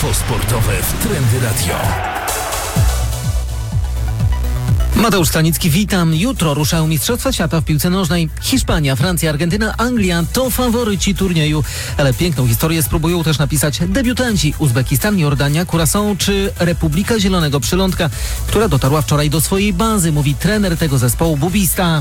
Info sportowe w Trendy Radio. Mateusz Stanicki, witam. Jutro ruszają Mistrzostwa Świata w piłce nożnej. Hiszpania, Francja, Argentyna, Anglia to faworyci turnieju. Ale piękną historię spróbują też napisać debiutanci: Uzbekistan, Jordania, Curaçao czy Republika Zielonego Przylądka, która dotarła wczoraj do swojej bazy, mówi trener tego zespołu Bubista.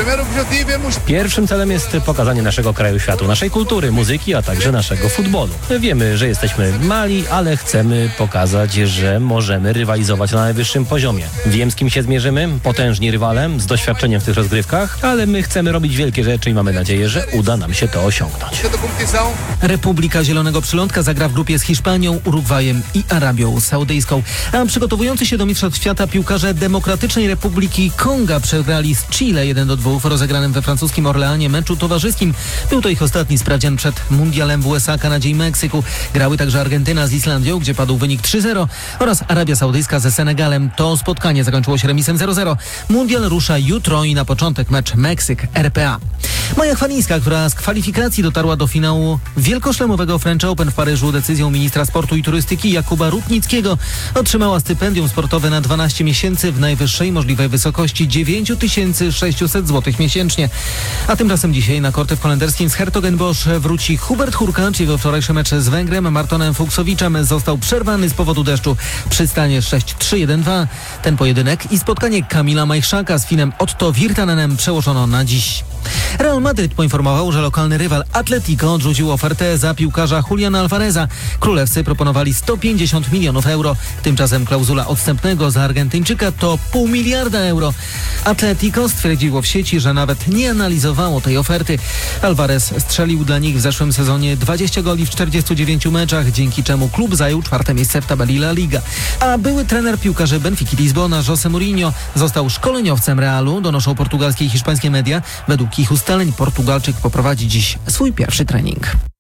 Pierwszym celem jest pokazanie naszego kraju światu, naszej kultury, muzyki, a także naszego futbolu. Wiemy, że jesteśmy mali, ale chcemy pokazać, że możemy rywalizować na najwyższym poziomie. Wiem, z kim się zmierzymy. Potężni rywalem z doświadczeniem w tych rozgrywkach, ale my chcemy robić wielkie rzeczy i mamy nadzieję, że uda nam się to osiągnąć. Republika Zielonego Przylądka zagra w grupie z Hiszpanią, Urugwajem i Arabią Saudyjską. A przygotowujący się do Mistrzostw Świata piłkarze Demokratycznej Republiki Konga przegrali z Chile 1-2 w rozegranym we francuskim Orleanie meczu towarzyskim. Był to ich ostatni sprawdzian przed mundialem w USA, Kanadzie i Meksyku. Grały także Argentyna z Islandią, gdzie padł wynik 3-0, oraz Arabia Saudyjska ze Senegalem. To spotkanie zakończyło się remisem 0-0. Mundial rusza jutro i na początek mecz Meksyk-RPA. Maja Chwalińska, która z kwalifikacji dotarła do finału wielkoszlemowego French Open w Paryżu decyzją ministra sportu i turystyki Jakuba Rutnickiego, otrzymała stypendium sportowe na 12 miesięcy w najwyższej możliwej wysokości 9600 zł miesięcznie. A tymczasem dzisiaj na korty w holenderskim z Hertogenbosch wróci Hubert Hurkacz. Jego wczorajszy mecz z Węgrem Martonem Fuksowiczem został przerwany z powodu deszczu przy stanie 6-3-1-2. Ten pojedynek i spotkanie Kamila Majchrzaka z Finem Otto Virtanenem przełożono na dziś. Real Madryt poinformował, że lokalny rywal Atletico odrzucił ofertę za piłkarza Juliana Alvareza. Królewscy proponowali 150 milionów euro. Tymczasem klauzula odstępnego za Argentyńczyka to $500 milionów. Atletico stwierdziło w sieci, że nawet nie analizowało tej oferty. Alvarez strzelił dla nich w zeszłym sezonie 20 goli w 49 meczach, dzięki czemu klub zajął 4. miejsce w tabeli La Liga. A były trener piłkarzy Benfiki Lizbona José Mourinho został szkoleniowcem Realu, donoszą portugalskie i hiszpańskie media. Według ich ustaleń Portugalczyk poprowadzi dziś swój pierwszy trening.